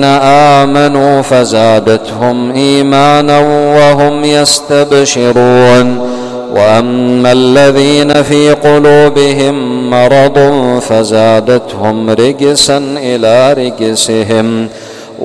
آمنوا فزادتهم إيمانا وهم يستبشرون وأما الذين في قلوبهم مرض فزادتهم رجسا إلى رجسهم